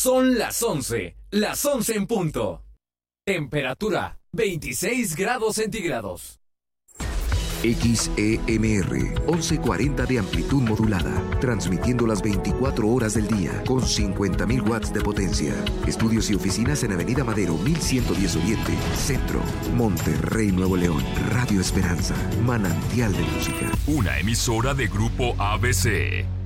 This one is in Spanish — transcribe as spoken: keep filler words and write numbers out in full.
Son las once, las once en punto. Temperatura veintiséis grados centígrados. X E M R, once cuarenta de amplitud modulada, transmitiendo las veinticuatro horas del día con cincuenta mil watts de potencia. Estudios y oficinas en Avenida Madero mil ciento diez Oriente, Centro, Monterrey, Nuevo León. Radio Esperanza, manantial de música. Una emisora de Grupo A B C.